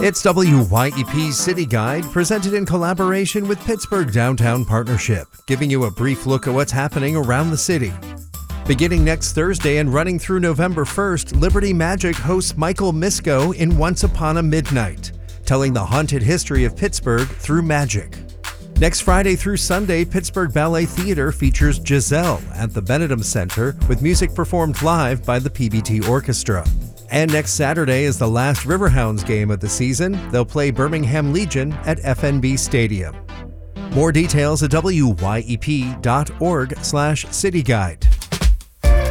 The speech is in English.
It's WYEP's City Guide, presented in collaboration with Pittsburgh Downtown Partnership, giving you a brief look at what's happening around the city. Beginning next Thursday and running through November 1st, Liberty Magic hosts Michael Misko in Once Upon a Midnight, telling the haunted history of Pittsburgh through magic. Next Friday through Sunday, Pittsburgh Ballet Theater features Giselle at the Benedum Center with music performed live by the PBT Orchestra. And next Saturday is the last Riverhounds game of the season. They'll play Birmingham Legion at FNB Stadium. More details at wyep.org/cityguide.